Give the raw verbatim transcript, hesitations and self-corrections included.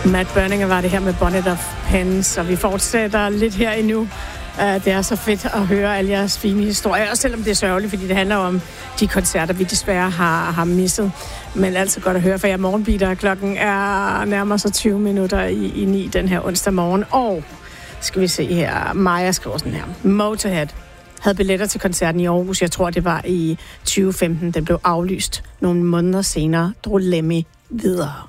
Matt Berninger var det her med Bonnet of Pens, og vi fortsætter lidt her endnu. Det er så fedt at høre alle jeres fine historier, også selvom det er sørgeligt, fordi det handler om de koncerter, vi desværre har, har misset. Men altså godt at høre, for jeg morgenbitter. Klokken er nærmer sig tyve minutter i, i ni den her onsdag morgen. Og skal vi se her, Maja skriver sådan her. Motorhead havde billetter til koncerten i Aarhus. Jeg tror, det var i tyve femten. Den blev aflyst. Nogle måneder senere drog Lemmy videre.